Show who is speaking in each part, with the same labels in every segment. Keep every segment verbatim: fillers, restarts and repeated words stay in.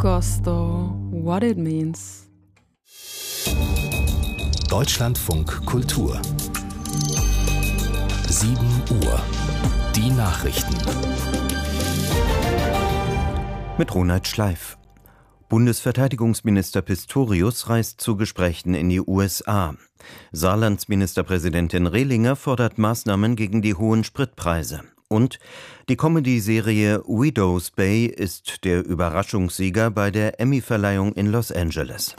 Speaker 1: Gusto, what it means.
Speaker 2: Deutschlandfunk Kultur. sieben Uhr. Die Nachrichten.
Speaker 3: Mit Ronald Schleif. Bundesverteidigungsminister Pistorius reist zu Gesprächen in die U S A. Saarlands Ministerpräsidentin Rehlinger fordert Maßnahmen gegen die hohen Spritpreise. Und die Comedy-Serie Widow's Bay ist der Überraschungssieger bei der Emmy-Verleihung in Los Angeles.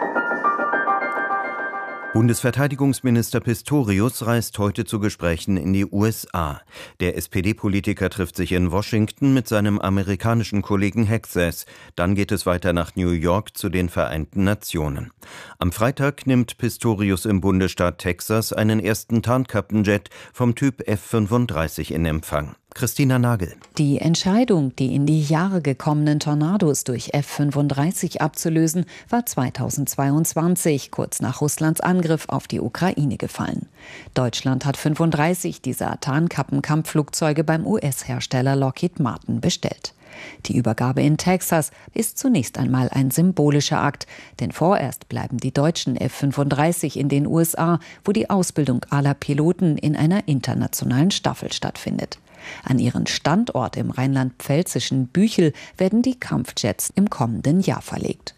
Speaker 3: Bundesverteidigungsminister Pistorius reist heute zu Gesprächen in die U S A. Der S P D-Politiker trifft sich in Washington mit seinem amerikanischen Kollegen Hegseth. Dann geht es weiter nach New York zu den Vereinten Nationen. Am Freitag nimmt Pistorius im Bundesstaat Texas einen ersten Tarnkappenjet vom Typ F fünfunddreißig in Empfang. Christina Nagel.
Speaker 4: Die Entscheidung, die in die Jahre gekommenen Tornados durch F fünfunddreißig abzulösen, war zweitausendzweiundzwanzig, kurz nach Russlands Angriff auf die Ukraine gefallen. Deutschland hat fünfunddreißig dieser Tarnkappen-Kampfflugzeuge beim U S-Hersteller Lockheed Martin bestellt. Die Übergabe in Texas ist zunächst einmal ein symbolischer Akt, denn vorerst bleiben die deutschen F fünfunddreißig in den U S A, wo die Ausbildung aller Piloten in einer internationalen Staffel stattfindet. An ihren Standort im rheinland-pfälzischen Büchel werden die Kampfjets im kommenden Jahr verlegt.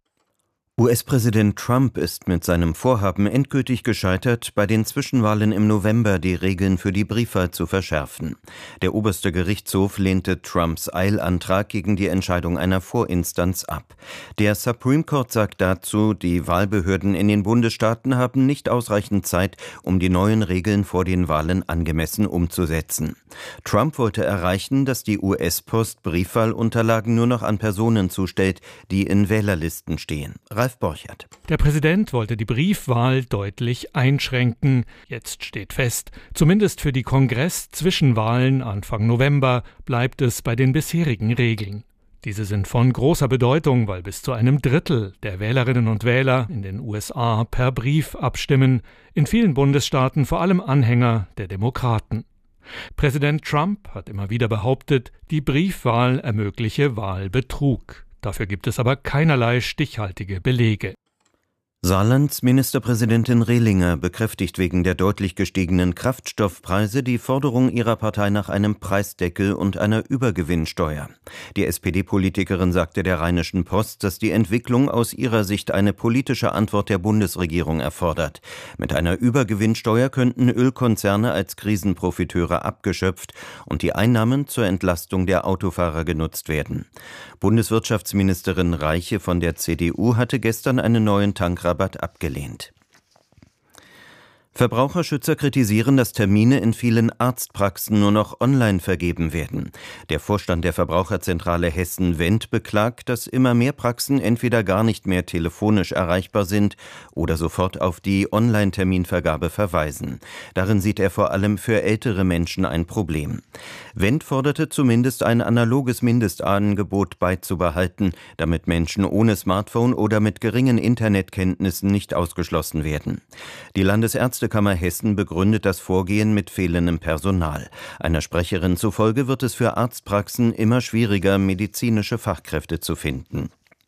Speaker 3: U S-Präsident Trump ist mit seinem Vorhaben endgültig gescheitert, bei den Zwischenwahlen im November die Regeln für die Briefwahl zu verschärfen. Der oberste Gerichtshof lehnte Trumps Eilantrag gegen die Entscheidung einer Vorinstanz ab. Der Supreme Court sagt dazu, die Wahlbehörden in den Bundesstaaten haben nicht ausreichend Zeit, um die neuen Regeln vor den Wahlen angemessen umzusetzen. Trump wollte erreichen, dass die U S-Post Briefwahlunterlagen nur noch an Personen zustellt, die in Wählerlisten stehen. Ralf Borchert.
Speaker 5: Der Präsident wollte die Briefwahl deutlich einschränken. Jetzt steht fest, zumindest für die Kongress-Zwischenwahlen Anfang November bleibt es bei den bisherigen Regeln. Diese sind von großer Bedeutung, weil bis zu einem Drittel der Wählerinnen und Wähler in den U S A per Brief abstimmen, in vielen Bundesstaaten vor allem Anhänger der Demokraten. Präsident Trump hat immer wieder behauptet, die Briefwahl ermögliche Wahlbetrug. Dafür gibt es aber keinerlei stichhaltige Belege.
Speaker 3: Saarlands Ministerpräsidentin Rehlinger bekräftigt wegen der deutlich gestiegenen Kraftstoffpreise die Forderung ihrer Partei nach einem Preisdeckel und einer Übergewinnsteuer. Die S P D-Politikerin sagte der Rheinischen Post, dass die Entwicklung aus ihrer Sicht eine politische Antwort der Bundesregierung erfordert. Mit einer Übergewinnsteuer könnten Ölkonzerne als Krisenprofiteure abgeschöpft und die Einnahmen zur Entlastung der Autofahrer genutzt werden. Bundeswirtschaftsministerin Reiche von der C D U hatte gestern einen neuen Tankrabatt abgelehnt. Verbraucherschützer kritisieren, dass Termine in vielen Arztpraxen nur noch online vergeben werden. Der Vorstand der Verbraucherzentrale Hessen-Wendt beklagt, dass immer mehr Praxen entweder gar nicht mehr telefonisch erreichbar sind oder sofort auf die Online-Terminvergabe verweisen. Darin sieht er vor allem für ältere Menschen ein Problem. Wendt forderte zumindest ein analoges Mindestangebot beizubehalten, damit Menschen ohne Smartphone oder mit geringen Internetkenntnissen nicht ausgeschlossen werden. Die Landesärzte Kammer Hessen begründet das Vorgehen mit fehlendem Personal. Einer Sprecherin zufolge wird es für Arztpraxen immer schwieriger, medizinische Fachkräfte zu finden.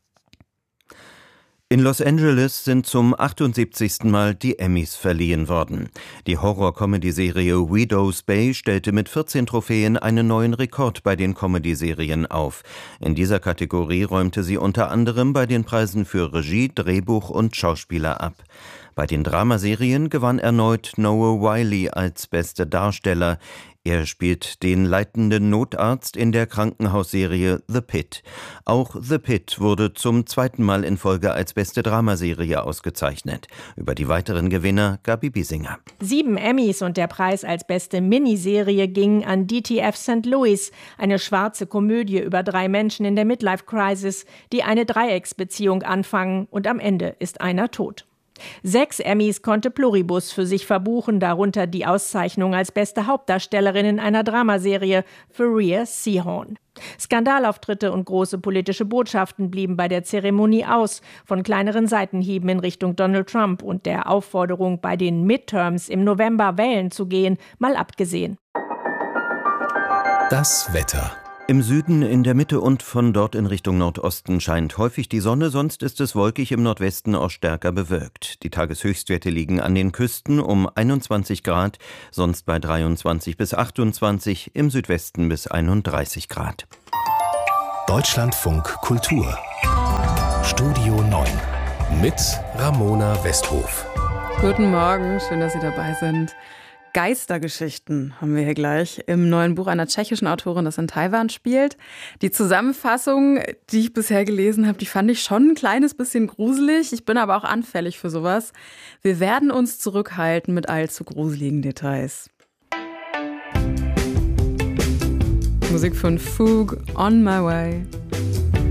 Speaker 3: In Los Angeles sind zum achtundsiebzigsten Mal die Emmys verliehen worden. Die Horror-Comedy-Serie Widow's Bay stellte mit vierzehn Trophäen einen neuen Rekord bei den Comedy-Serien auf. In dieser Kategorie räumte sie unter anderem bei den Preisen für Regie, Drehbuch und Schauspieler ab. Bei den Dramaserien gewann erneut Noah Wyle als bester Darsteller. Er spielt den leitenden Notarzt in der Krankenhausserie The Pitt. Auch The Pitt wurde zum zweiten Mal in Folge als beste Dramaserie ausgezeichnet. Über die weiteren Gewinner Gabi Biesinger.
Speaker 6: Sieben Emmys und der Preis als beste Miniserie gingen an D T F Sankt Louis, eine schwarze Komödie über drei Menschen in der Midlife-Crisis, die eine Dreiecksbeziehung anfangen und am Ende ist einer tot. Sechs Emmys konnte Pluribus für sich verbuchen, darunter die Auszeichnung als beste Hauptdarstellerin in einer Dramaserie für Rhea Seehorn. Skandalauftritte und große politische Botschaften blieben bei der Zeremonie aus, von kleineren Seitenhieben in Richtung Donald Trump und der Aufforderung, bei den Midterms im November wählen zu gehen, mal abgesehen.
Speaker 2: Das Wetter.
Speaker 3: Im Süden, in der Mitte und von dort in Richtung Nordosten scheint häufig die Sonne, sonst ist es wolkig, im Nordwesten auch stärker bewölkt. Die Tageshöchstwerte liegen an den Küsten um einundzwanzig Grad, sonst bei dreiundzwanzig bis achtundzwanzig, im Südwesten bis einunddreißig Grad.
Speaker 2: Deutschlandfunk Kultur Studio neun mit Ramona Westhof.
Speaker 1: Guten Morgen, schön, dass Sie dabei sind. Geistergeschichten haben wir hier gleich im neuen Buch einer tschechischen Autorin, das in Taiwan spielt. Die Zusammenfassung, die ich bisher gelesen habe, die fand ich schon ein kleines bisschen gruselig. Ich bin aber auch anfällig für sowas. Wir werden uns zurückhalten mit allzu gruseligen Details. Musik von Fugue, On My Way.